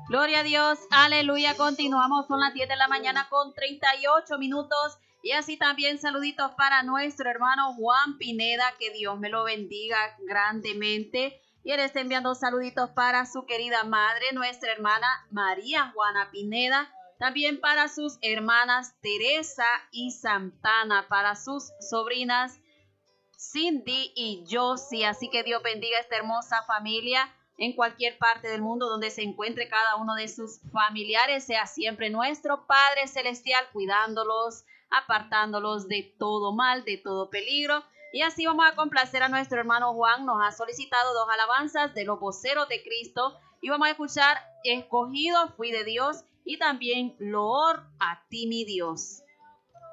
Gloria a Dios, aleluya. Continuamos, son las 10 de la mañana con 38 minutos. Y así también saluditos para nuestro hermano Juan Pineda, que Dios me lo bendiga grandemente. Y él está enviando saluditos para su querida madre, nuestra hermana María Juana Pineda. También para sus hermanas Teresa y Santana, para sus sobrinas Cindy y Josie. Así que Dios bendiga a esta hermosa familia en cualquier parte del mundo donde se encuentre cada uno de sus familiares. Sea siempre nuestro Padre Celestial cuidándolos, apartándolos de todo mal, de todo peligro. Y así vamos a complacer a nuestro hermano Juan. Nos ha solicitado 2 alabanzas de los voceros de Cristo. Y vamos a escuchar Escogido fui de Dios y también Loor a ti mi Dios.